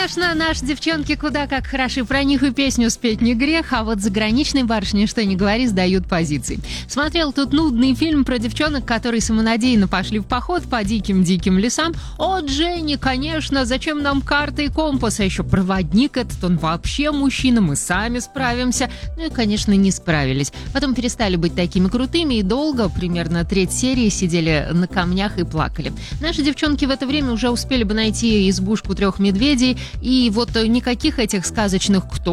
Конечно, наши девчонки куда как хороши, про них и песню спеть не грех, а вот заграничные барышни, что ни говори, сдают позиции. Смотрел тут нудный фильм про девчонок, которые самонадеянно пошли в поход по диким-диким лесам. О, Дженни, конечно, зачем нам карта и компас, а еще проводник этот, он вообще мужчина, мы сами справимся. Ну и, конечно, не справились. Потом перестали быть такими крутыми и долго, примерно треть серии, сидели на камнях и плакали. Наши девчонки в это время уже успели бы найти избушку 3 медведей, и вот никаких этих сказочных «кто